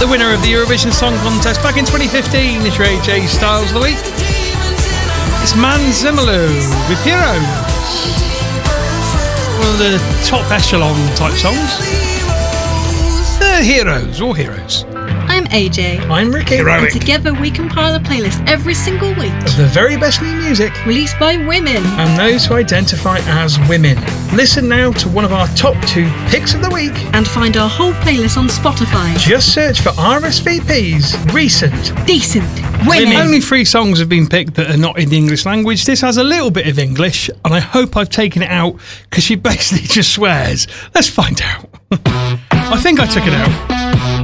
The winner of the Eurovision Song Contest back in 2015 is your AJ Styles of the Week. It's Manzimalo with Heroes. One of the top echelon type songs. Heroes, all heroes. I'm AJ. I'm Ricky. And together we compile a playlist every single week of the very best new music released by women and those who identify as women. Listen now to one of our top 2 picks of the week and find our whole playlist on Spotify. Just search for RSVP's Recent Decent Women. Only 3 songs have been picked that are not in the English language. This has a little bit of English, and I hope I've taken it out because she basically just swears. Let's find out. I think I took it out.